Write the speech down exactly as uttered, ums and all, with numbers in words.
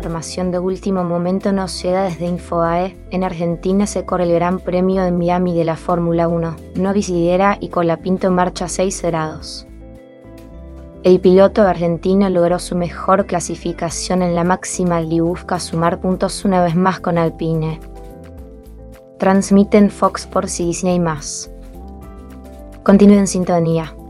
información de último momento nos llega desde Infobae. En Argentina se corre el Gran Premio de Miami de la Fórmula uno. Novis lidera y Colapinto marcha a seis grados. El piloto argentino logró su mejor clasificación en la máxima y busca sumar puntos una vez más con Alpine. Transmiten Fox Sports y Disney más. Continúen en sintonía.